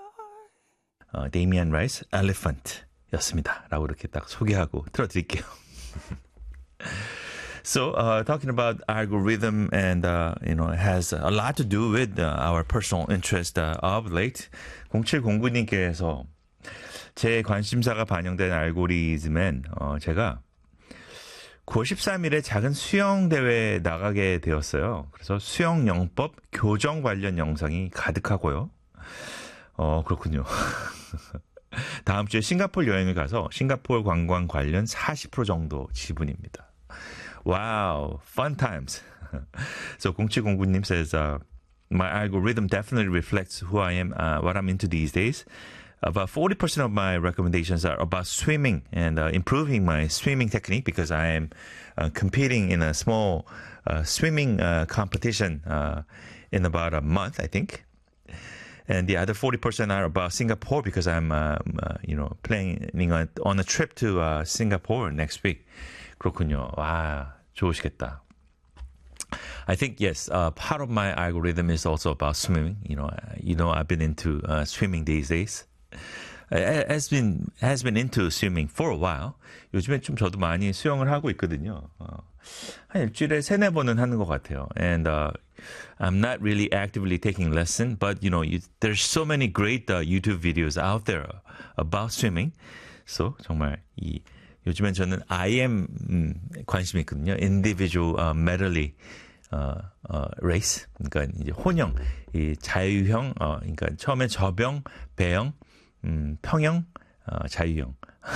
데미안 라이스 Elephant 였습니다. 라고 이렇게 딱 소개하고 틀어드릴게요. So, talking about algorithm and, has a lot to do with our personal interest of late. 0709님께서 제 관심사가 반영된 알고리즘엔 제가 9월 13일에 작은 수영 대회에 나가게 되었어요. 그래서 수영 영법 교정 관련 영상이 가득하고요. 그렇군요. 다음 주에 싱가포르 여행을 가서 싱가포르 관광 관련 40% 정도 지분입니다. Wow, fun times. So 0709님 says, my algorithm definitely reflects who I am, what I'm into these days. About 40% of my recommendations are about swimming and improving my swimming technique because I am competing in a small swimming competition in about a month, I think. And the other 40% are about Singapore because I'm, planning on a trip to Singapore next week. 그렇군요. 와, 좋으시겠다. I think, yes, part of my algorithm is also about swimming. I've been into swimming these days. Has been into swimming for a while. 요즘에 좀 저도 많이 수영을 하고 있거든요. 한 일주일에 3-4번은 하는 것 같아요. And I'm not really actively taking lesson, but there's so many great YouTube videos out there about swimming. So 정말 요즘엔 저는 IM 관심이 있거든요. Individual medley race. 그러니까 이제 혼영, 이 자유형, 그러니까 처음에 저병, 배영, 평영, 자유형.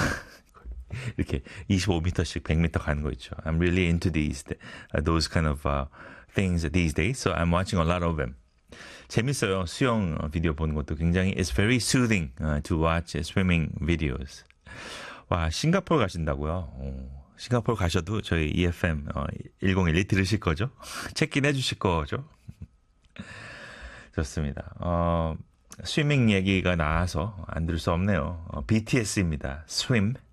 이렇게 25m씩 100m 가는 거 있죠. I'm really into those kind of things these days. So I'm watching a lot of them. 재밌어요. 수영 비디오 보는 것도 굉장히 it's very soothing to watch swimming videos. 와, 싱가포르 가신다고요? 싱가포르 가셔도 저희 EFM 1012 들으실 거죠? 체크인 해주실 거죠? 좋습니다. 스위밍 얘기가 나와서 안 들을 수 없네요. BTS입니다. Swim.